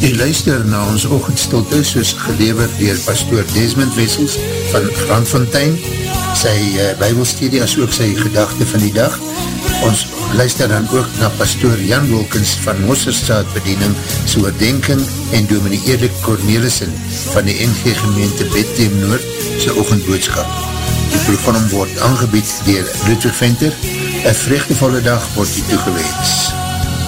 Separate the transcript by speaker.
Speaker 1: U luister na ons oggendstilte soos gelewer deur pastoor Desmond Wessels van Grandfontein, sy bybelstudie as ook sy gedagte van die dag. Ons luister dan ook na pastoor Jan Wilkins van Mosselstraat bediening, sy oordenking en dominee Erik Cornelissen van die NG gemeente Bethlehem Noord sy oggendboodskap. Die program word aangebied deur Ludwig Venter. 'n vreugdevolle dag word u toegewees.